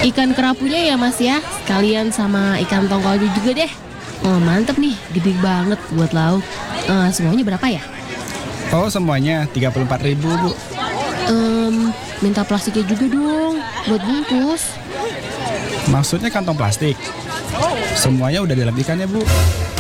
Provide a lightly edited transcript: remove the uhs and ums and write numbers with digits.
Ikan kerapunya ya mas ya, sekalian sama ikan tongkolnya juga deh. Oh mantep nih, gede banget buat lauk. Semuanya berapa ya? Oh, semuanya 34.000, Bu. Minta plastiknya juga dong, buat bungkus. Maksudnya kantong plastik? Semuanya udah dalam ikannya, Bu.